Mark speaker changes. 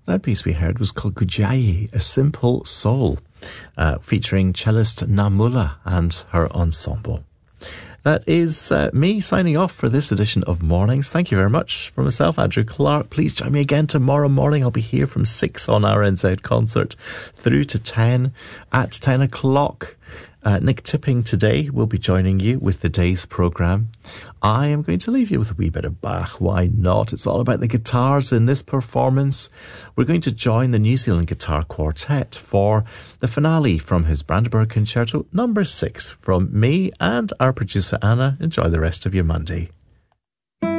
Speaker 1: That piece we heard was called Kujayi, A Simple Soul, featuring cellist Namula and her ensemble. That is me signing off for this edition of Mornings. Thank you very much for myself, Andrew Clark. Please join me again tomorrow morning. I'll be here from 6 on RNZ Concert through to 10. At 10 o'clock, Nick Tipping today will be joining you with the day's programme. I am going to leave you with a wee bit of Bach. Why not? It's all about the guitars in this performance. We're going to join the New Zealand Guitar Quartet for the finale from his Brandenburg Concerto number 6. From me and our producer Anna, enjoy the rest of your Monday.